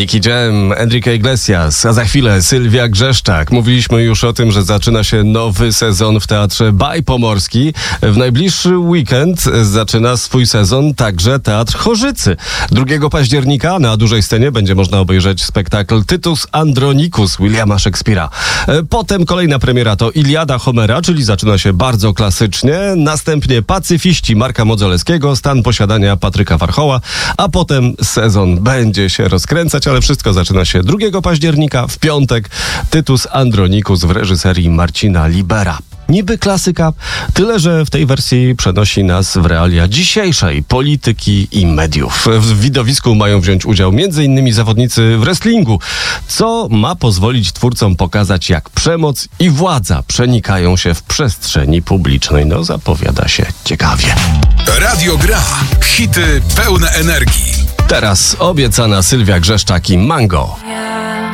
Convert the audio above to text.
Nicky Jam, Enrique Iglesias, a za chwilę Sylwia Grzeszczak. Mówiliśmy już o tym, że zaczyna się nowy sezon w Teatrze Baj Pomorski. W najbliższy weekend zaczyna swój sezon także Teatr Chorzycy. 2 października na dużej scenie będzie można obejrzeć spektakl Tytus Andronicus Williama Szekspira. Potem kolejna premiera to Iliada Homera, czyli zaczyna się bardzo klasycznie. Następnie Pacyfiści Marka Modzelewskiego, Stan posiadania Patryka Warchoła, a potem sezon będzie się rozkręcać, ale wszystko zaczyna się 2 października w piątek. Tytus Andronicus w reżyserii Marcina Libera. Niby klasyka, tyle że w tej wersji przenosi nas w realia dzisiejszej polityki i mediów. W widowisku mają wziąć udział m.in. zawodnicy w wrestlingu, co ma pozwolić twórcom pokazać, jak przemoc i władza przenikają się w przestrzeni publicznej. No, zapowiada się ciekawie. Radio Gra. Hity pełne energii. Teraz obiecana Sylwia Grzeszczak i Mango.